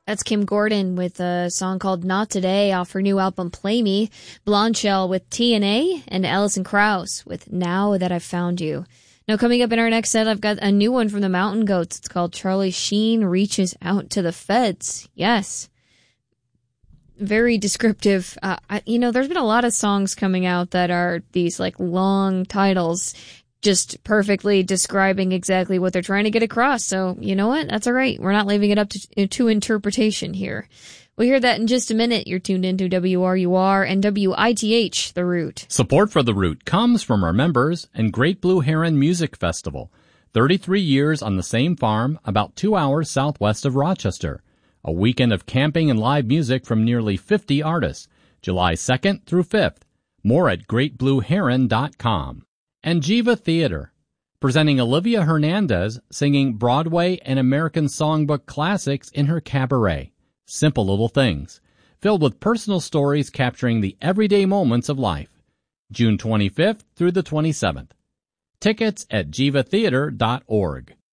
That's Kim Gordon with a song called Not Today off her new album Play Me, Blondshell with TNA, and Alison Krauss with Now That I've Found You. Now, coming up in our next set, I've got a new one from the Mountain Goats. It's called Charlie Sheen Reaches Out to the Feds. Yes. Very descriptive. There's been a lot of songs coming out that are these like long titles, just perfectly describing exactly what they're trying to get across. So, you know what? That's all right. We're not leaving it up to interpretation here. We'll hear that in just a minute. You're tuned into WRUR and WITH, The Root. Support for The Root comes from our members and Great Blue Heron Music Festival. 33 years on the same farm, about 2 hours southwest of Rochester. A weekend of camping and live music from nearly 50 artists. July 2nd through 5th. More at greatblueheron.com. And Jiva Theater, presenting Olivia Hernandez singing Broadway and American Songbook classics in her cabaret, Simple Little Things, filled with personal stories capturing the everyday moments of life. June 25th through the 27th. Tickets at jivatheater.org.